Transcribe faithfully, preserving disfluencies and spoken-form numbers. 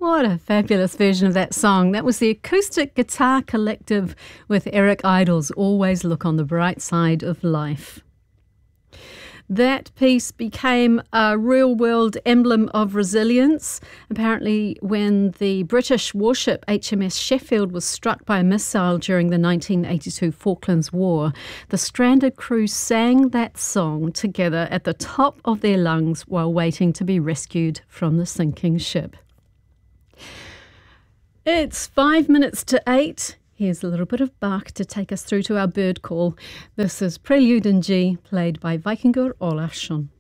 What a fabulous version of that song. That was the Acoustic Guitar Collective with Eric Idle's Always Look on the Bright Side of Life. That piece became a real-world emblem of resilience. Apparently, when the British warship H M S Sheffield was struck by a missile during the nineteen eighty-two Falklands War, the stranded crew sang that song together at the top of their lungs while waiting to be rescued from the sinking ship. It's five minutes to eight. Here's a little bit of Bach to take us through to our bird call. This is Prelude in G, played by Vikingur Olafsson.